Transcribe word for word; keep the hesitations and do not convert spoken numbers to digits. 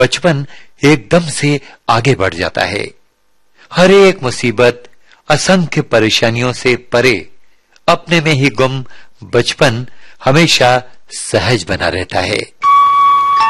बचपन एकदम से आगे बढ़ जाता है। हर एक मुसीबत, असंख्य परेशानियों से परे, अपने में ही गुम बचपन हमेशा सहज बना रहता है।